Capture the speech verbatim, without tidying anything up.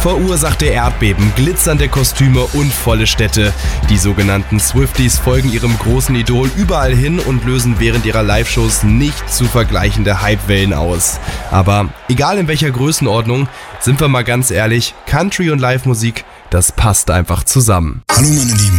verursachte Erdbeben, glitzernde Kostüme und volle Städte. Die sogenannten Swifties folgen ihrem großen Idol überall hin und lösen während ihrer Live-Shows nicht zu vergleichende Hypewellen aus. Aber egal in welcher Größenordnung, sind wir mal ganz ehrlich, Country und Live-Musik, das passt einfach zusammen. Hallo meine Lieben.